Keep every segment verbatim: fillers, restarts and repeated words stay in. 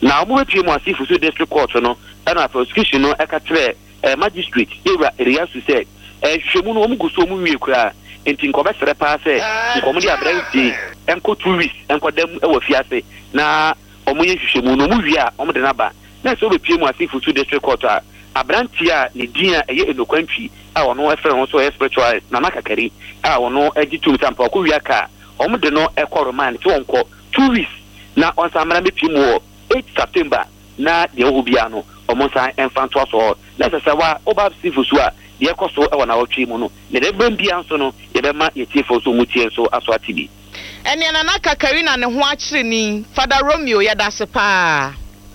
na omo pie mu asifu so district court no na prosecution no ekatre magistrate area area so say eh hwemu no omo guso omo wie kura enti nkobe sere pa say nkomo di abranti enko two weeks enko dem e wa fiase na omo ye hwemu no omo wie a omo de na ba na so be pie mu asifu so district court a abranti a ne din a eye enokwantwi a wono efere ho so spiritual na nakakari a wono agitu tampa ko wie aka omo de no ekoro man ti wonko two weeks na on samara be pie mu eighth September na de ohubia no omonsa enfanto aso na sese wa oba sifu so a de ekoso e wona wotwe mu no ne de bambia nso no ye be ma ye tiefo so mutie so aso atibi ene na na kakari na ne ho akire ni Father Romeo ya dase pa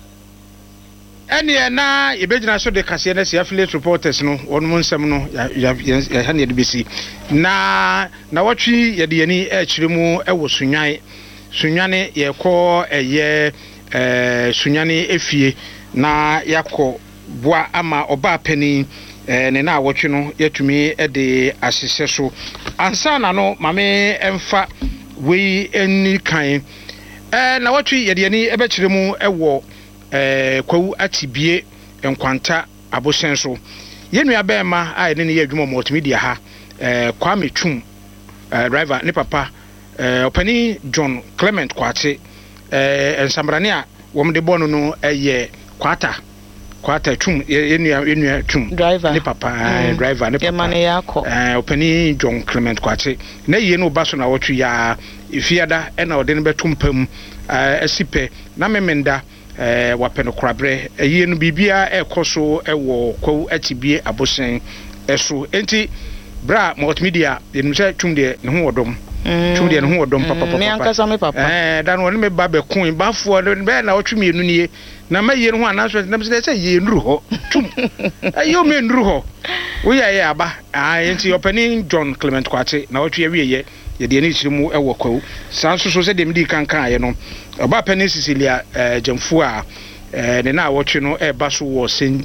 ene na ye begina so de kase na se affiliate reporters no wonmo nsem no ya ya ha ne de besi na na wotwe ye de yani e kire mu e wo sunwan sunwane ye ko eye eh sunyane efie na yakọ boa ama oba pani eh ne na awotwe no yatumi e de asese so ansa na no mame emfa we eni kan eh na wotwe ye de ani e be kire mu ewo eh kwawu atibie enkwanta abosen so yenua be ma a ne ne ye adwuma multimedia ha eh Kwame Twum eh driver ne papa eh opani John Clement Kwate eh ensambrane a wom de bono no eye kwata kwata Twum enua enua Twum driver ne papa mm. driver ne papa eh opani John Clement Kwate na ye no baso na wotwe ya ifiada e na ode ne betumpam eh asipe na memenda eh wapeno krabre ye no bibia e koso e wo kwawu atibie abosen eso enti bra multimedia yenuse Twum de ne ho wodom Twum de ne ho wodom papa papa me ankasa me papa eh dan woni me ba be kun ba fo be na wotwe mienu nie na ma ye no ho anaso na se say ye nduru ho Twum ayo me nduru ho wo ya ye aba ah enti opani John Clement Kwate na wotwe wie ye ye de ani chirimu e wo kwawu san so so se de mdi kankan ye no oba pani Cecilia eh Jamfu a eh ne na wotwe no e ba so wo Saint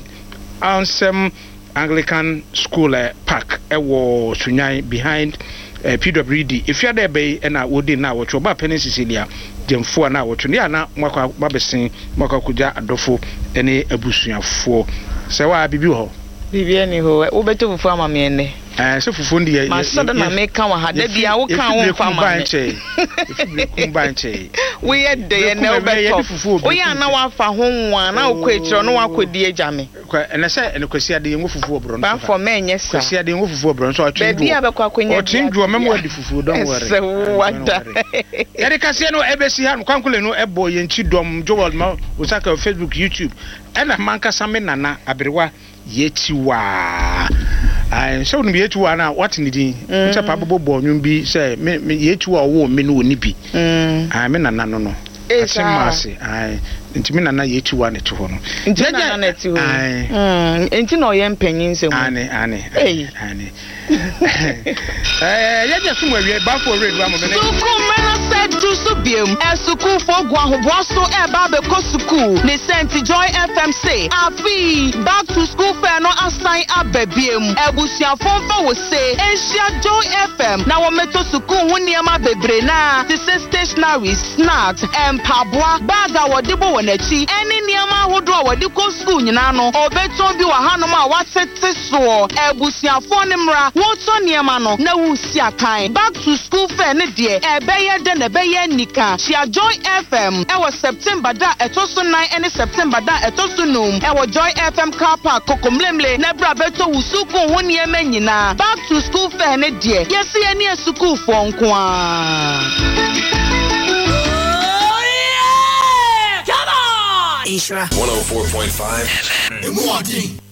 Ansem Anglican School uh, Park e wo sunyan behind uh, P W D if you there be na wodi na wo choba Penny Cecilia Jamfu na wo tuni ana mwaka babesen mwaka kuja adofo ene abusuafo se wa bibi ho bibi eni ho wo beto fufu amame ene eh se fufu ndi ye ma so na me kan wa ha da bia wo kan wo fa ma nche ifi kumba nche we ye de ye na wo beto wo ya na wa fa ho nwa na wo kwa etiro no wa kodi ejame ene se ene kwasi ade ngo fufu obro no ba for me enye sa kwasi ade ngo fufu obro so atwe ndu bia be kwa kwenya o tindu memo adi fufu don wore se wada yare kase no ebesi ha no kwankule no ebo ye nchi dom Joel ma usaka Facebook YouTube ena manka same nana aberewa yetiwa ai so no yetiwa na what ni din ncha pa bobo onwum bi say me yetiwa wo me no oni bi ai me nana no no asemase ai ntimi nana yetiwa ne to ho no ntimi nana na ti ho mm enti no ye mpanyin se mu ane ane ane eh ye je sumo wie ba for redu amome ne sukumena said do so biem e suku fo gwa ho boso e ba be ko suku ne Saint Joy F M say afi back to school fair no assign ababiem ebusuafo fa wo say Asia Joy F M na wo meto suku ho niema bebre na the stationery snacks empabwa baga wodibo wonachi eni niema hodo wodi ko school nyina no obeton bi wa hanom a watete so ebusuafo ne mra woto niema no na wusi akan back to school fair ne de ebeye de na beye nika Shia Joy F M e was September da etoso nine ene September da etoso num e was Joy F M car park kokomlemle na bra beto wusuku ho niema nyina back to school fair ne de yesi eni esuku fo nko a Ishra one oh four point five.